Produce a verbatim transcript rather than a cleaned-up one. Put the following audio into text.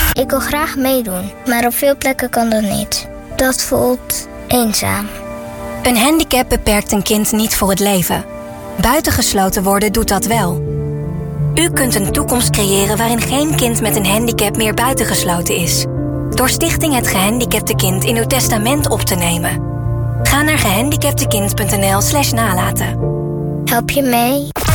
Ik wil graag meedoen, maar op veel plekken kan dat niet. Dat voelt eenzaam. Een handicap beperkt een kind niet voor het leven. Buitengesloten worden doet dat wel. U kunt een toekomst creëren waarin geen kind met een handicap meer buitengesloten is. Door Stichting Het Gehandicapte Kind in uw testament op te nemen. Ga naar gehandicaptekind punt n l slash nalaten. Help je mee?